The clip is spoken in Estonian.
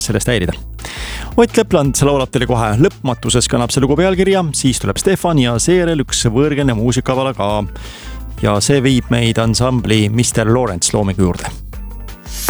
sellest häirida. Ott Lepland laulab teile kohe lõpmatuses, kannab see lugu pealkirja, siis tuleb Stefan ja seejärel üks võõrgene muusikavala ka. Ja see viib meid ansambli Mr. Lawrence loomingu juurde.